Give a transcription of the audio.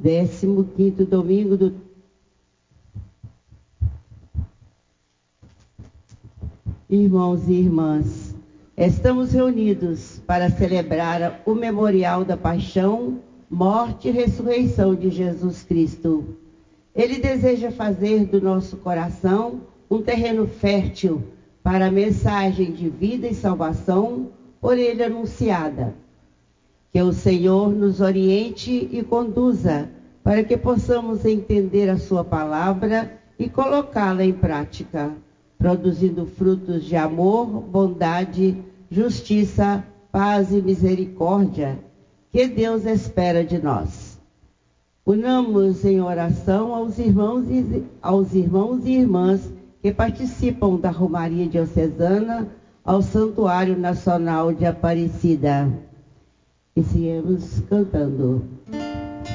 15º domingo do... Irmãos e irmãs, estamos reunidos para celebrar o memorial da paixão, morte e ressurreição de Jesus Cristo. Ele deseja fazer do nosso coração um terreno fértil para a mensagem de vida e salvação por ele anunciada. Que o Senhor nos oriente e conduza para que possamos entender a sua palavra e colocá-la em prática, produzindo frutos de amor, bondade, justiça, paz e misericórdia que Deus espera de nós. Unamos em oração aos irmãos e irmãs que participam da Romaria Diocesana ao Santuário Nacional de Aparecida. E sigamos cantando.